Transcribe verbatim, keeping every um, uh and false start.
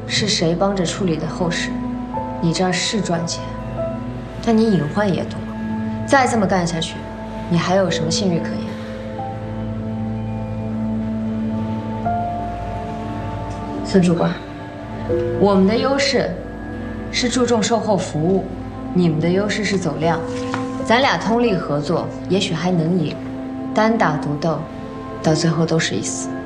是谁帮着处理的后事。你这儿是赚钱，但你隐患也多。再这么干下去，你还有什么信誉可言？孙主管，我们的优势是注重售后服务，你们的优势是走量。咱俩通力合作，也许还能赢。单打独斗，到最后都是一死。